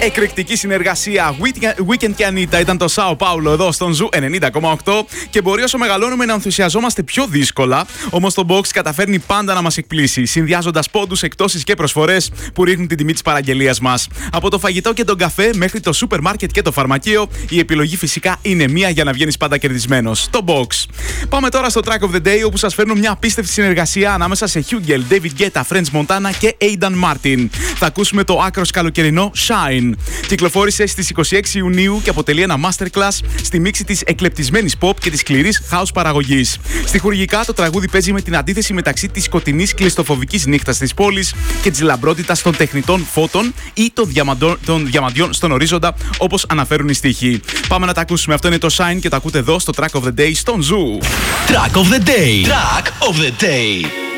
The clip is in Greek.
Εκρηκτική συνεργασία Weekend και Anita ήταν το Sao Paulo εδώ στον Ζου 90,8 και μπορεί όσο μεγαλώνουμε να ενθουσιαζόμαστε πιο δύσκολα. Όμως το Box καταφέρνει πάντα να μας εκπλήσει, συνδυάζοντας πόντους, εκπτώσεις και προσφορές που ρίχνουν την τιμή της παραγγελίας μας. Από το φαγητό και τον καφέ μέχρι το σούπερ μάρκετ και το φαρμακείο, η επιλογή φυσικά είναι μία για να βγαίνεις πάντα κερδισμένος. Το Box. Πάμε τώρα στο Track of the Day, όπου σας φέρνω μια απίστευτη συνεργασία ανάμεσα σε Hugel, David Guetta, French Montana και Aidan Martin. Θα ακούσουμε το άκρος καλοκαιρινό Shine. Κυκλοφόρησε στις 26 Ιουνίου και αποτελεί ένα masterclass στη μίξη της εκλεπτισμένης pop και της σκληρής house παραγωγής. Στιχουργικά το τραγούδι παίζει με την αντίθεση μεταξύ της σκοτεινής κλειστοφοβικής νύχτας της πόλης και της λαμπρότητας των τεχνητών φώτων ή των διαμαντιών στον ορίζοντα, όπως αναφέρουν οι στίχοι. Πάμε να τα ακούσουμε. Αυτό είναι το Shine και το ακούτε εδώ στο Track of the Day στον Ζου. Track of the Day. Track of the Day.